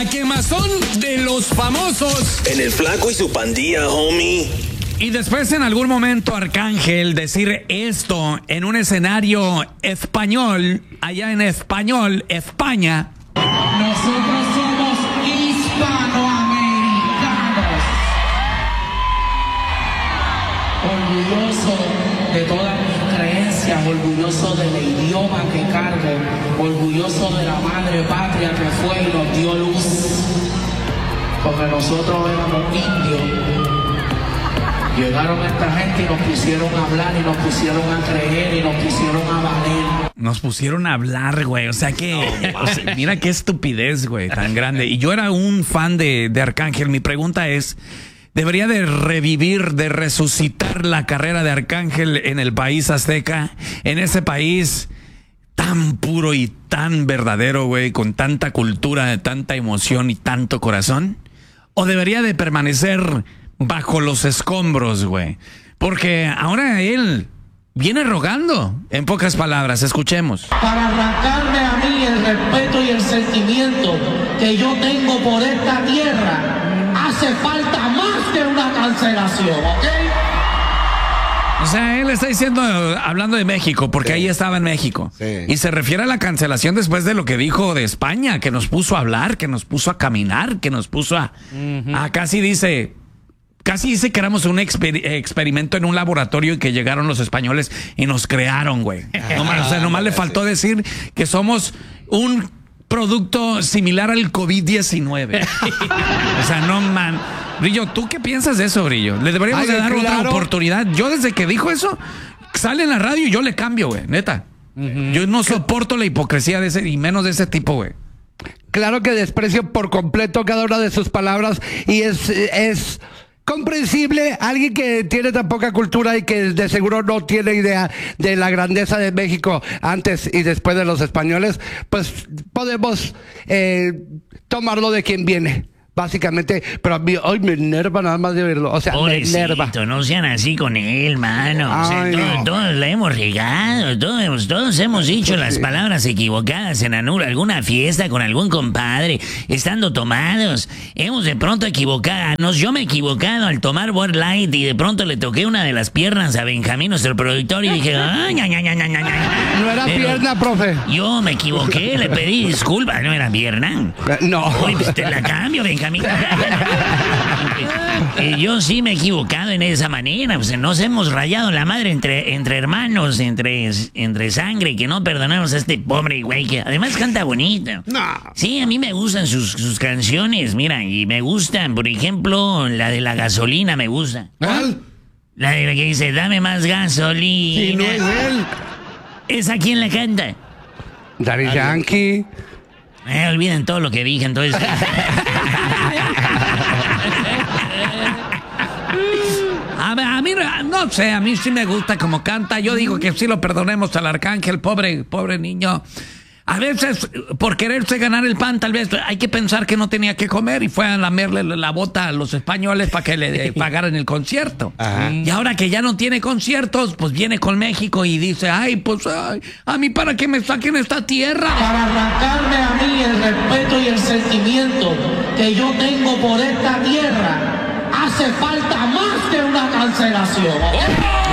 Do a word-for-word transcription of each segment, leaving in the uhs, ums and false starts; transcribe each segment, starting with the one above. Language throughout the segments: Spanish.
La quemazón de los famosos. En el Flaco y su pandilla, homie. Y después en algún momento Arcángel decir esto en un escenario español, allá en español, España. Nosotros somos hispanoamericanos. Orgulloso de todas mis creencias, orgulloso del idioma que cargo, orgulloso de la madre patria que fue y nos dio luz. Porque nosotros éramos indios. Llegaron esta gente y nos pusieron a hablar y nos pusieron a creer y nos pusieron a valer. Nos pusieron a hablar, güey. O sea que, o sea, mira qué estupidez, güey, tan grande. Y yo era un fan de, de Arcángel. Mi pregunta es, ¿debería de revivir, de resucitar la carrera de Arcángel en el país azteca? En ese país tan puro y tan verdadero, güey, con tanta cultura, tanta emoción y tanto corazón. ¿O debería de permanecer bajo los escombros, güey? Porque ahora él viene rogando, en pocas palabras. Escuchemos. Para arrancarme a mí el respeto y el sentimiento que yo tengo por esta tierra, hace falta más que una cancelación, ¿ok? O sea, él está diciendo, hablando de México, porque sí, ahí estaba en México. Sí. Y se refiere a la cancelación después de lo que dijo de España, que nos puso a hablar, que nos puso a caminar, que nos puso a... Uh-huh. a casi dice... Casi dice que éramos un exper experimento en un laboratorio y que llegaron los españoles y nos crearon, güey. Nomás, o sea, nomás le faltó decir que somos un producto similar al COVID diecinueve. O sea, no, man. Brillo, ¿tú qué piensas de eso, Brillo? ¿Le deberíamos Ay, de dar claro. otra oportunidad? Yo desde que dijo eso, sale en la radio y yo le cambio, güey, neta. Uh-huh. Yo no soporto la hipocresía de ese, y menos de ese tipo, güey. Claro que desprecio por completo cada una de sus palabras y es... es... comprensible, alguien que tiene tan poca cultura y que de seguro no tiene idea de la grandeza de México antes y después de los españoles, pues podemos eh, tomarlo de quien viene, básicamente. Pero a mí hoy me enerva nada más de verlo. O sea, pobrecito, me enerva. No sean así con él, mano. O sea, Ay, todo, no. todos la hemos regado, todos, todos hemos dicho las Sí. palabras equivocadas en anul- alguna fiesta con algún compadre, estando tomados. Hemos de pronto equivocarnos. Yo me he equivocado al tomar Bud Light y de pronto le toqué una de las piernas a Benjamín, nuestro productor, y dije, ay, ña, ña, ña, ña, ña, ña. No era Pero pierna, profe. yo me equivoqué, le pedí disculpas, no era pierna. No. Hoy pues, te la cambio, Benjamín. Eh, yo sí me he equivocado en esa manera. Pues nos hemos rayado la madre entre, entre hermanos, entre, entre sangre, que no perdonamos a este pobre güey que además canta bonito. No. Sí, a mí me gustan sus, sus canciones, mira, y me gustan, por ejemplo, la de la gasolina me gusta. ¿Cuál? La de la que dice, dame más gasolina. Si no es él. ¿Esa quién la canta? Daddy Yankee. Eh, olviden todo lo que dije, entonces. A, a mí, no sé, a mí sí me gusta como canta. Yo digo que sí lo perdonemos al Arcángel, pobre, pobre niño. A veces, por quererse ganar el pan, tal vez hay que pensar que no tenía que comer y fue a lamerle la bota a los españoles para que le pagaran el concierto. Ajá. Y ahora que ya no tiene conciertos, pues viene con México y dice, ay, pues, ay, a mí para que me saquen esta tierra. Para arrancarme a mí el respeto y el sentimiento que yo tengo por esta tierra, hace falta más que una cancelación, ¿ok?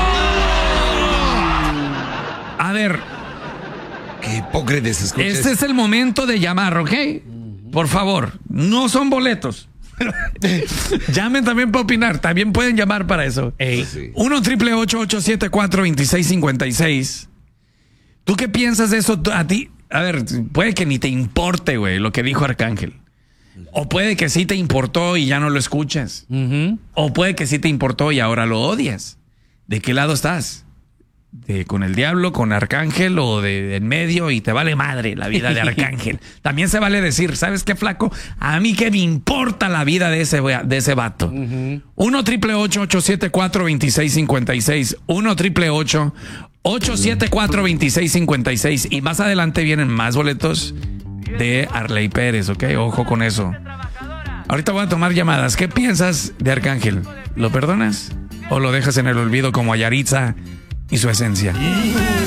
A ver, qué hipócritas escuchas. este es el momento de llamar, ¿ok? Por favor, no son boletos. Llamen también para opinar, también pueden llamar para eso. Ey. Sí. uno triple ocho ocho siete cuatro dos seis cinco seis. ¿Tú qué piensas de eso? A ti, a ver, puede que ni te importe, güey, lo que dijo Arcángel. O puede que sí te importó y ya no lo escuchas. Uh-huh. O puede que sí te importó y ahora lo odias. ¿De qué lado estás? ¿De con el diablo, con Arcángel o de, de en medio y te vale madre la vida de Arcángel? También se vale decir, ¿sabes qué, flaco? A mí que me importa la vida de ese, de ese vato. Uh-huh. uno triple ocho ocho siete cuatro dos seis cinco seis. uno triple ocho ocho siete cuatro dos seis cinco seis. Y más adelante vienen más boletos de Arley Pérez, ¿ok? Ojo con eso. Ahorita voy a tomar llamadas. ¿Qué piensas de Arcángel? ¿Lo perdonas? ¿O lo dejas en el olvido como a Yaritza y su esencia?